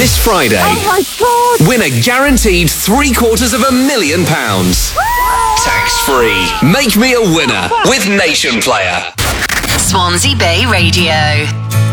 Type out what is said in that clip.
This Friday, Oh my God! win a guaranteed £750,000. Tax-free. Make me a winner with Nation Player. Swansea Bay Radio.